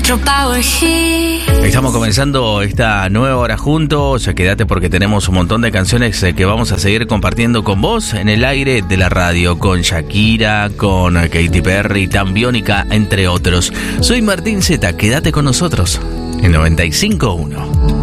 Estamos comenzando esta nueva hora juntos. Quédate porque tenemos un montón de canciones que vamos a seguir compartiendo con vos en el aire de la radio, con Shakira, con Katy Perry, Tan Biónica, entre otros. Soy Martín Zeta, quédate con nosotros en 95.1.